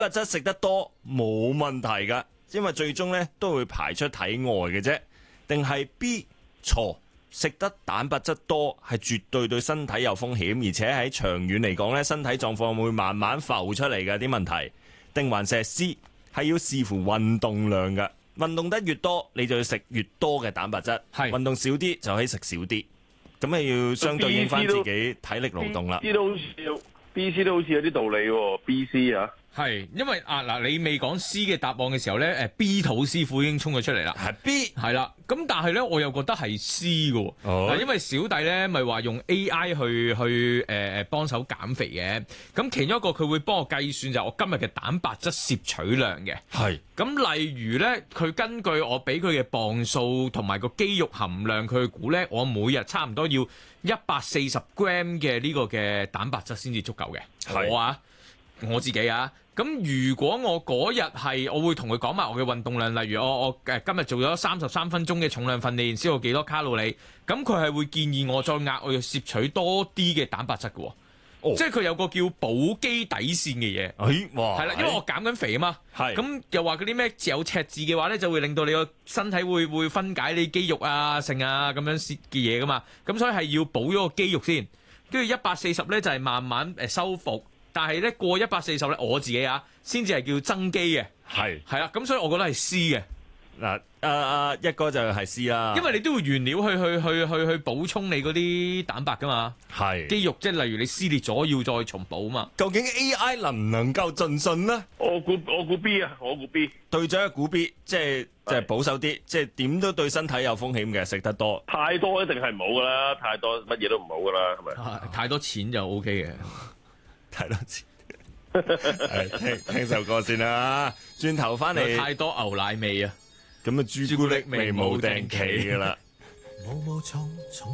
質食得多冇問題噶，因為最終咧都會排出體外嘅啫。定係 B 錯，食得蛋白質多係絕對對身體有風險，而且喺長遠嚟講咧，身體狀況會慢慢浮出嚟嘅啲問題。定還是 C 係要視乎運動量噶，運動得越多，你就要食越多嘅蛋白質；運動少啲就可以食少啲。咁你要相對應翻自己體力勞動啦。 B、C 都好似有啲道理喎。B、C 啊， 係因為嗱，你未講 C 嘅答案嘅時候咧，B 土師傅已經衝咗出嚟啦。 係 B 係啦，咁但係咧，我又覺得係 C 嘅。嗱，因為小弟咧咪話用 AI 去幫手減肥嘅，咁其中一個佢會幫我計算就係我今日嘅蛋白質攝取量嘅。 係咁例如咧，佢根據我俾佢嘅磅數同埋個肌肉含量，佢去估咧，我每日差唔多要140 gram 嘅呢個嘅蛋白質先至足夠嘅。我自己啊，咁如果我嗰日係，我會同佢講埋我嘅運動量，例如我今日做咗33分鐘嘅重量訓練，消耗幾多卡路里，咁佢係會建議我再額外要攝取多啲嘅蛋白質嘅。即係佢有個叫補肌底線嘅嘢。係啦，因為我減緊肥啊嘛。咁又話嗰啲咩有赤字嘅話咧，就會令到你個身體會分解你肌肉啊、剩啊咁樣嘅嘢噶嘛。咁所以係要補咗個肌肉先，跟住140咧就係慢慢修復。但係咧過140咧，我自己先至係叫增肌嘅。係啦，咁所以我覺得係 C 嘅。 嗱，一哥就係 C 啦， 因為你都要原料去補充你嗰啲蛋白噶嘛。肌肉即係例如你撕裂咗要再重補嘛。 究竟 AI 能唔能夠盡信呢？ 我估 B 啊，我估 B。 隊長估 B， 即係保守啲，即係點都對身體有風險嘅，食得多。 太多一定係唔好噶啦，太多乜嘢都唔好噶啦，係咪？ 太多錢就 OK 嘅。 太多錢。聽首歌先啦，轉頭翻嚟。 太多牛奶味啊！ 咁啊，朱古力味冇定期噶啦。